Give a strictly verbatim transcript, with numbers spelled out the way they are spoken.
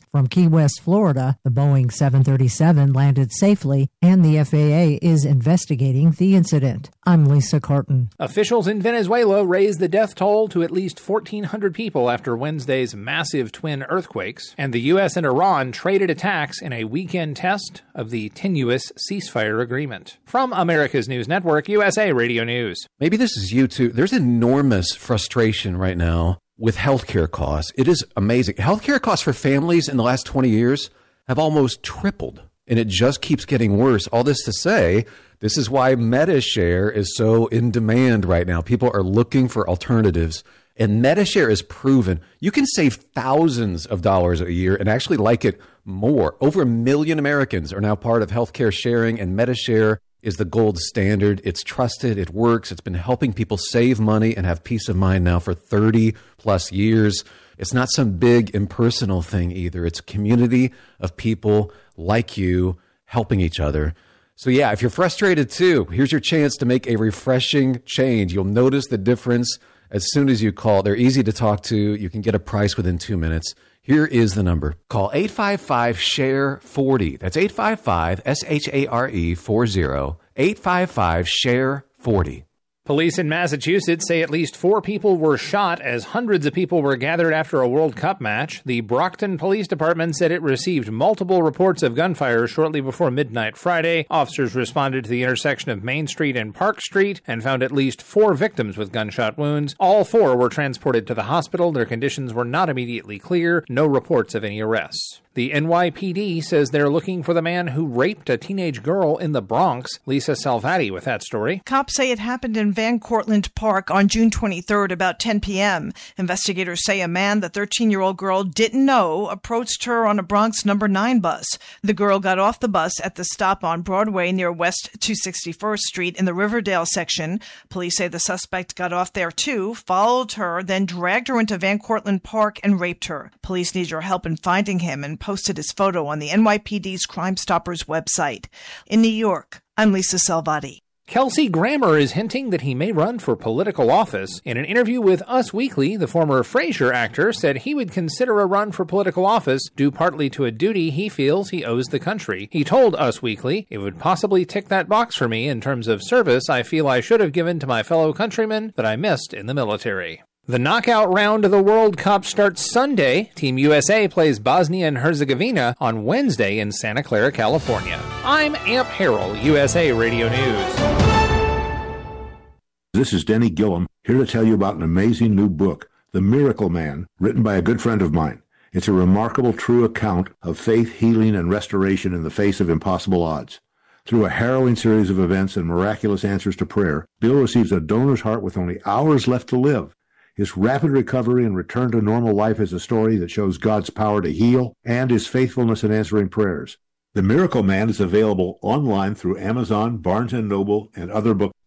From Key West, Florida, the Boeing seven thirty-seven landed safely, and the F A A is investigating the incident. I'm Lisa Carton. Officials in Venezuela raised the death toll to at least fourteen hundred people after Wednesday's massive twin earthquakes, and the U S and Iran traded attacks in a weekend test of the tenuous ceasefire agreement. From America's News Network, U S A Radio News. Maybe this is you too. There's enormous frustration right now with healthcare costs. It is amazing. Healthcare costs for families in the last twenty years have almost tripled, and it just keeps getting worse. All this to say, this is why Medi-Share is so in demand right now. People are looking for alternatives, and Medi-Share is proven. You can save thousands of dollars a year and actually like it more. Over a million Americans are now part of healthcare sharing, and Medi-Share is the gold standard. It's trusted. It works. It's been helping people save money and have peace of mind now for thirty plus years. It's not some big impersonal thing either. It's a community of people like you helping each other. So yeah, if you're frustrated too, here's your chance to make a refreshing change. You'll notice the difference as soon as you call. They're easy to talk to. You can get a price within two minutes. Here is the number. Call eight five five, S H A R E, forty. That's eight five five, S H A R E, forty. eight five five, S H A R E, forty. Police in Massachusetts say at least four people were shot as hundreds of people were gathered after a World Cup match. The Brockton Police Department said it received multiple reports of gunfire shortly before midnight Friday. Officers responded to the intersection of Main Street and Park Street and found at least four victims with gunshot wounds. All four were transported to the hospital. Their conditions were not immediately clear. No reports of any arrests. The N Y P D says they're looking for the man who raped a teenage girl in the Bronx. Lisa Salvati with that story. Cops say it happened in Van Cortlandt Park on June twenty-third about ten p.m. Investigators say a man the thirteen-year-old girl didn't know approached her on a Bronx number nine bus. The girl got off the bus at the stop on Broadway near West two hundred sixty-first Street in the Riverdale section. Police say the suspect got off there too, followed her, then dragged her into Van Cortlandt Park and raped her. Police need your help in finding him and posted his photo on the N Y P D's Crime Stoppers website. In New York, I'm Lisa Salvati. Kelsey Grammer is hinting that he may run for political office. In an interview with Us Weekly, the former Frasier actor said he would consider a run for political office due partly to a duty he feels he owes the country. He told Us Weekly, "It would possibly tick that box for me in terms of service I feel I should have given to my fellow countrymen that I missed in the military." The knockout round of the World Cup starts Sunday. Team U S A plays Bosnia and Herzegovina on Wednesday in Santa Clara, California. I'm Amp Harrell, U S A Radio News. This is Denny Gillum, here to tell you about an amazing new book, The Miracle Man, written by a good friend of mine. It's a remarkable, true account of faith, healing, and restoration in the face of impossible odds. Through a harrowing series of events and miraculous answers to prayer, Bill receives a donor's heart with only hours left to live. His rapid recovery and return to normal life is a story that shows God's power to heal and his faithfulness in answering prayers. The Miracle Man is available online through Amazon, Barnes and Noble, and other book